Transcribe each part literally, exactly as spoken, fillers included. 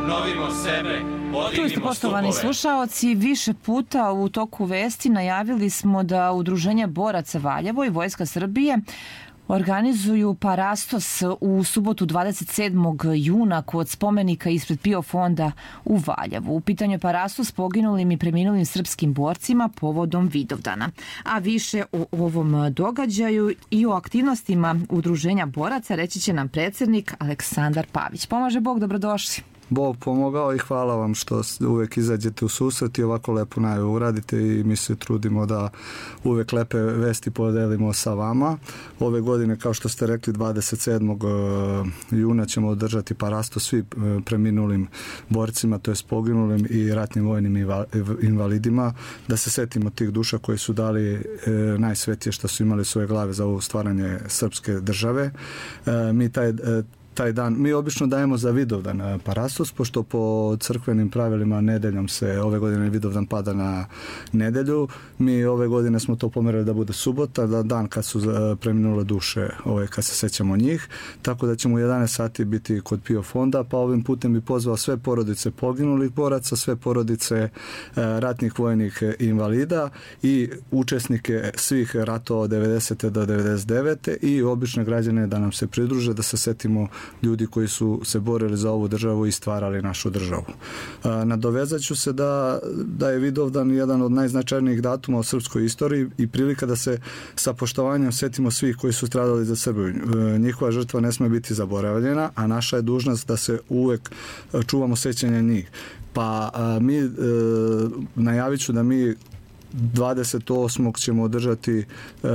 obnovimo sebe, podignimo Tu ste, poštovani stupove. slušaoci, više puta u toku vesti najavili smo da Udruženje boraca Valjevo i Vojska Srbije organizuju parastos u subotu dvadeset sedmog juna kod spomenika ispred PIO fonda u Valjevu. U pitanju je parastos poginulim i preminulim srpskim borcima povodom Vidovdana. A više o ovom događaju i o aktivnostima Udruženja boraca reći će nam predsjednik Aleksandar Pavić. Pomaže Bog, dobrodošli. Bog pomogao i hvala vam što uvek izađete u susret i ovako lepo najavu uradite i mi se trudimo da uvek lepe vesti podelimo sa vama. Ove godine, kao što ste rekli, dvadeset sedmog juna ćemo održati parastos svi preminulim borcima, to je poginulim i ratnim vojnim invalidima, da se setimo tih duša koji su dali najsvetije što su imali svoje glave za ovo stvaranje srpske države. Mi taj taj dan, mi obično dajemo za Vidovdan parastos, pošto po crkvenim pravilima nedeljom se, ove godine Vidovdan pada na nedelju, mi ove godine smo to pomerali da bude subota, da dan kad su preminule duše, ovaj, kad se sećamo njih, tako da ćemo u jedanaest sati biti kod PIO fonda, pa ovim putem bi pozvao sve porodice poginulih boraca, sve porodice ratnih vojnih invalida i učesnike svih ratova od devedesete do devedeset devete i obične građane da nam se pridruže, da se setimo ljudi koji su se borili za ovu državu i stvarali našu državu. Nadovezat ću se da, da je Vidovdan jedan od najznačajnijih datuma u srpskoj istoriji i prilika da se sa poštovanjem setimo svih koji su stradali za Srbiju. Njihova žrtva ne sme biti zaboravljena, a naša je dužnost da se uvek čuvamo sećanja njih. Pa mi, najavit ću da mi dvadeset osmog ćemo održati uh,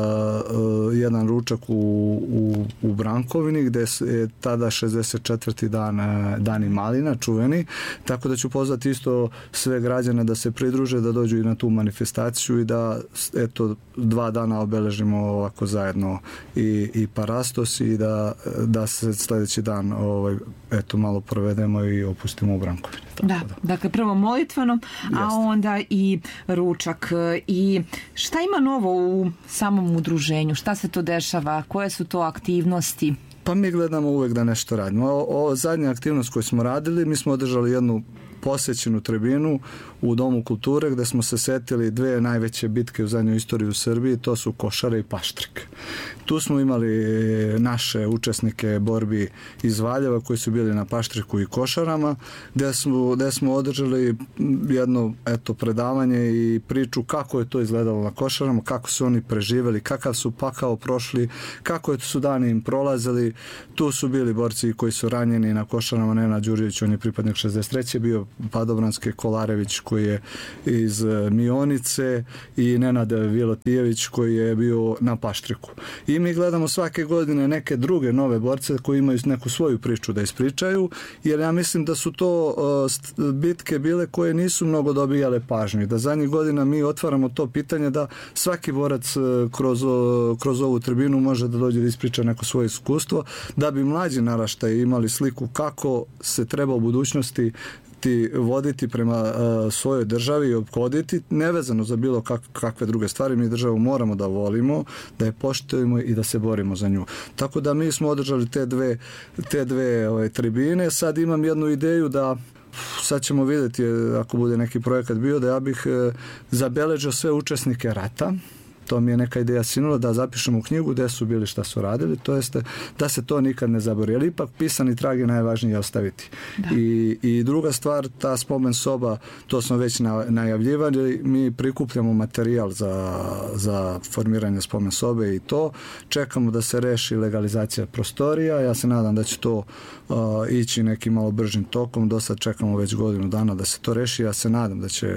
uh, jedan ručak u, u, u Brankovini gde je tada šezdeset četvrti dan uh, Dani Malina, čuveni, tako da ću pozvati isto sve građane da se pridruže, da dođu i na tu manifestaciju i da eto dva dana obeležimo ovako zajedno i, i parastos i da, da se sledeći dan ovaj, eto malo provedemo i opustimo u Brankovini. Da, da, dakle prvo molitveno, a Jeste. Onda i ručak. I šta ima novo u samom udruženju? Šta se to dešava? Koje su to aktivnosti? Pa mi gledamo uvek da nešto radimo. O, o zadnja aktivnost koju smo radili, mi smo održali jednu posećenu tribinu u Domu kulture gde smo se setili dve najveće bitke u zadnjoj istoriji u Srbiji, to su Košare i Paštrik. Tu smo imali naše učesnike borbi iz Valjeva koji su bili na Paštriku i Košarama, gde smo, gde smo održali jedno eto, predavanje i priču kako je to izgledalo na Košarama, kako su oni preživeli, kakav su pakao prošli, kako su dani im prolazili. Tu su bili borci koji su ranjeni na Košarama, Nenad Đurđević, on je pripadnik šezdeset treće bio Padobranske, Kolarević koji je iz Mionice i Nenad Vilotijević koji je bio na Paštriku. I mi gledamo svake godine neke druge nove borce koji imaju neku svoju priču da ispričaju, jer ja mislim da su to uh, bitke bile koje nisu mnogo dobijale pažnju. Da zadnjih godina mi otvaramo to pitanje da svaki borac uh, kroz, uh, kroz ovu tribinu može da dođe da ispriča neko svoje iskustvo, da bi mlađi naraštaji imali sliku kako se treba u budućnosti voditi prema uh, svojoj državi i ophoditi, nevezano za bilo kak, kakve druge stvari. Mi državu moramo da volimo, da je poštujemo i da se borimo za nju. Tako da mi smo održali te dve, te dve ove, tribine. Sad imam jednu ideju da sad ćemo vidjeti ako bude neki projekat bio, da ja bih uh, zabeležio sve učesnike rata. To mi je neka ideja sinula da zapišemo u knjigu gde su bili, šta su radili, to jeste da se to nikad ne zaboravi. Ali ipak pisani trag je najvažnije ostaviti. I, I druga stvar, ta spomen soba, to smo već najavljivali, mi prikupljamo materijal za, za formiranje spomen sobe i to. Čekamo da se reši legalizacija prostorija. Ja se nadam da će to uh, ići nekim malo bržim tokom. Do sad čekamo već godinu dana da se to reši. Ja se nadam da će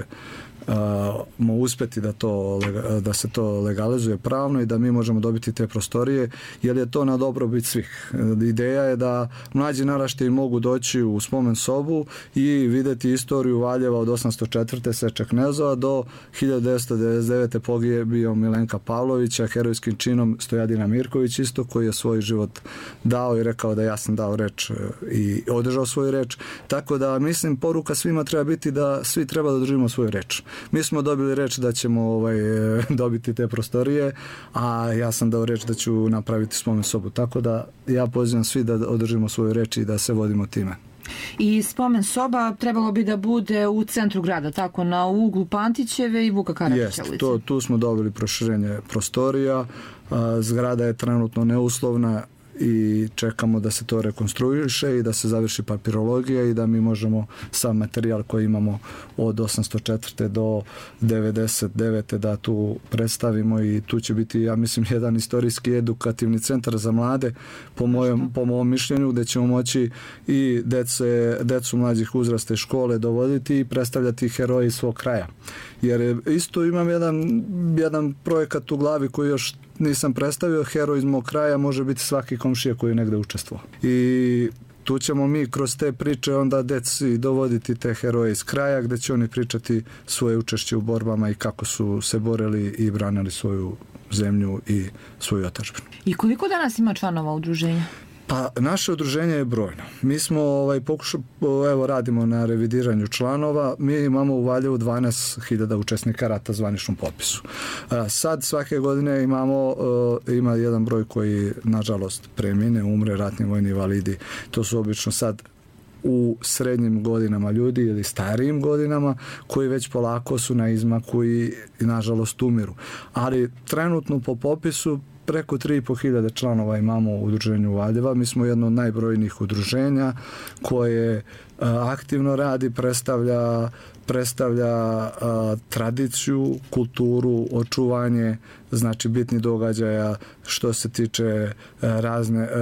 mo uspeti da, to, da se to legalizuje pravno i da mi možemo dobiti te prostorije, jer je to na dobrobit svih. Ideja je da mlađi naraštaji mogu doći u spomen sobu i videti istoriju Valjeva od osamsto četvrte Seče Knezova do hiljadu devetsto devedeset devete pogibio Milenka Pavlovića, herojskim činom Stojadina Mirković isto, koji je svoj život dao i rekao da ja sam dao reč i održao svoju reč. Tako da mislim poruka svima treba biti da svi treba da držimo svoju reč. Mi smo dobili reč da ćemo ovaj, dobiti te prostorije, a ja sam dao reč da ću napraviti spomen sobu. Tako da ja pozivam svi da održimo svoju reč i da se vodimo time. I spomen soba trebalo bi da bude u centru grada, tako, na uglu Pantićeve i Vuka Karadžića ulice. To, tu smo dobili proširenje prostorija, a, zgrada je trenutno neuslovna i čekamo da se to rekonstruiše i da se završi papirologija i da mi možemo sam materijal koji imamo od osamsto četvrte do devedeset devete da tu predstavimo i tu će biti, ja mislim, jedan istorijski edukativni centar za mlade po mojom, po mojom mišljenju, gde ćemo moći i dece, decu mlađih uzrasta i škole dovoditi i predstavljati heroji svog kraja. Jer isto imam jedan, jedan projekat u glavi koji još nisam predstavio, heroj iz mog kraja može biti svaki komšija koji je negde učestvovao. I tu ćemo mi kroz te priče onda deci dovoditi te heroje iz kraja gde će oni pričati svoje učešće u borbama i kako su se borili i branili svoju zemlju i svoju otadžbinu. I koliko danas ima članova udruženja? Pa naše udruženje je brojno. Mi smo ovaj, pokušali, evo radimo na revidiranju članova, mi imamo u Valjevu dvanaest hiljada učesnika rata zvaničnom popisu. A, sad svake godine imamo, uh, ima jedan broj koji nažalost premine, umre, ratni vojni invalidi. To su obično sad u srednjim godinama ljudi ili starijim godinama koji već polako su na izmaku i, i nažalost umiru. Ali trenutno po popisu preko tri i po hiljade članova imamo u udruženju Valjeva. Mi smo jedno od najbrojnijih udruženja koje a, aktivno radi, predstavlja, predstavlja a, tradiciju, kulturu, očuvanje, znači bitni događaja što se tiče a, razne a,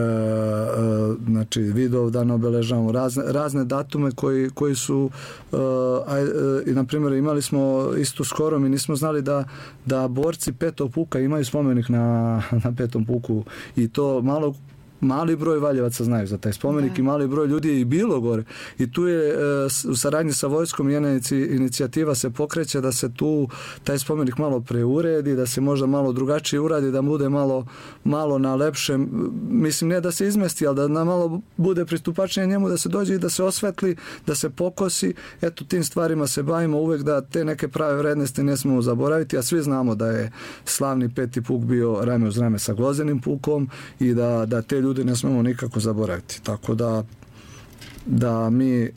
a, znači Vidovdan obeležavamo, razne, razne datume koji, koji su a, a, i na primjer imali smo isto skoro, mi nismo znali da, da borci petog puka imaju spomenik na, na petom puku i to malo mali broj Valjevaca znaju za taj spomenik da. I mali broj ljudi je i bilo gore i tu je e, u saradnji sa vojskom jedna inicijativa se pokreće da se tu taj spomenik malo preuredi, da se možda malo drugačije uradi, da bude malo, malo na lepšem, mislim ne da se izmesti, ali da na malo bude pristupačnije njemu, da se dođe i da se osvetli, da se pokosi, eto tim stvarima se bavimo uvek, da te neke prave vrednosti ne smemo zaboraviti, a svi znamo da je slavni peti puk bio rame uz rame sa Gvozdenim pukom i da, da te ljudi ne smemo nikako zaboraviti. Tako da da mi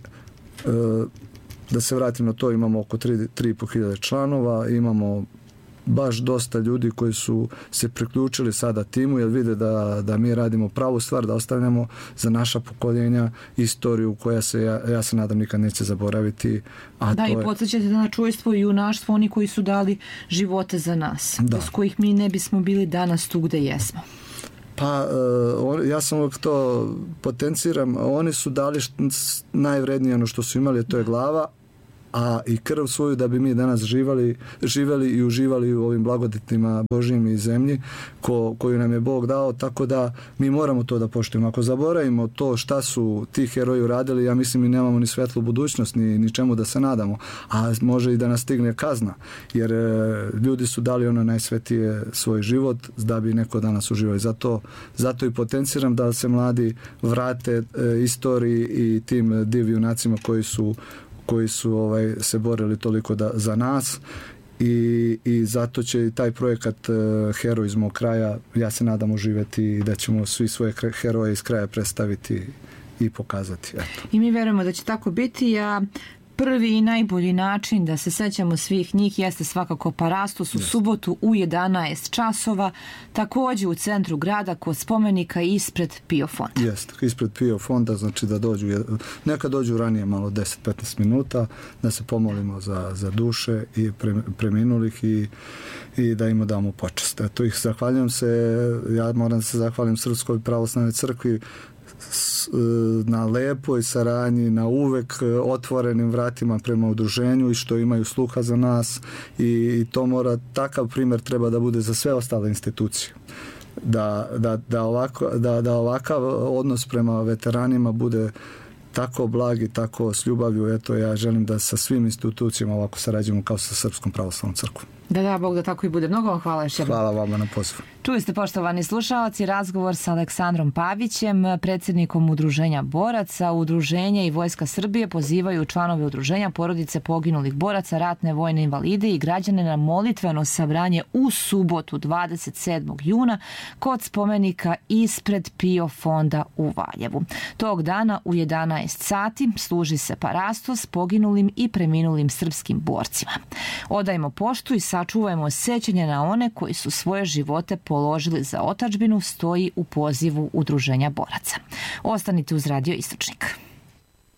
da se vratim na to, imamo oko tri i po hiljade članova, imamo baš dosta ljudi koji su se priključili sada timu jer vide da, da mi radimo pravu stvar, da ostavljamo za naša pokoljenja istoriju koja se, ja, ja se nadam, nikad neće zaboraviti. A da, to i je... podsjećate na čujstvo i junaštvo, oni koji su dali živote za nas, da. Bez kojih mi ne bismo bili danas tu gde jesmo. Pa, uh, ja sam uvijek to potenciram, oni su dali najvrednije ono što su imali, to je glava, a i krv svoju da bi mi danas živali, živeli i uživali u ovim blagodetima Božjim i zemlji ko, koju nam je Bog dao, tako da mi moramo to da poštujemo. Ako zaboravimo to šta su ti heroji uradili, ja mislim mi nemamo ni svetlu budućnost, ni, ni čemu da se nadamo, a može i da nas stigne kazna, jer e, ljudi su dali ono najsvetije svoj život da bi neko danas uživao i zato, zato i potenciram da se mladi vrate e, istoriji i tim div junacima koji su koji su ovaj, se borili toliko da, za nas i, i zato će i taj projekat uh, Heroj iz mog kraja, ja se nadam, uživeti i da ćemo svi svoje heroje iz kraja predstaviti i pokazati. Eto. I mi verujemo da će tako biti, a prvi i najbolji način da se sećamo svih njih jeste svakako Parastos u yes. subotu u jedanaest časova, takođe u centru grada kod spomenika ispred Pio fonda. Jeste, ispred Pio fonda, znači da dođu, neka dođu ranije malo deset do petnaest minuta, da se pomolimo za, za duše i preminulih i, i da im damo počast. Eto ih zahvaljujem se, ja moram se zahvalim Srpskoj pravoslavnoj crkvi na lepoj saradnji, na uvek otvorenim vratima prema udruženju i što imaju sluha za nas i, i to mora, takav primjer treba da bude za sve ostale institucije. Da, da, da, ovako, da, da ovakav odnos prema veteranima bude tako blag i tako s ljubavlju. Eto, ja želim da sa svim institucijama ovako sarađujemo kao sa Srpskom pravoslavnom crkvom. Da, da, Bog da tako i bude. Mnogo vam hvala još jednom. Hvala vama na pozivu. Čuli ste, poštovani slušalci, razgovor sa Aleksandrom Pavićem, predsjednikom Udruženja boraca. Udruženje i Vojska Srbije pozivaju članove udruženja, porodice poginulih boraca, ratne vojne invalide i građane na molitveno sabranje u subotu dvadeset sedmog juna kod spomenika ispred PIO fonda u Valjevu. Tog dana u jedanaest sati služi se parastos poginulim i preminulim srpskim borcima. Odajmo poštu i sačuvajmo sećanje na one koji su svoje živote položili za otadžbinu, stoji u pozivu Udruženja boraca. Ostanite uz Radio Istočnik.